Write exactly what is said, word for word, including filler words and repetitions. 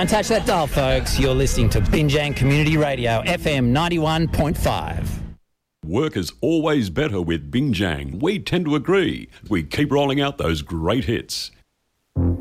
Don't touch that dial, folks. You're listening to Binjang Community Radio, F M ninety-one point five. Work is always better with Binjang. We tend to agree. We keep rolling out those great hits.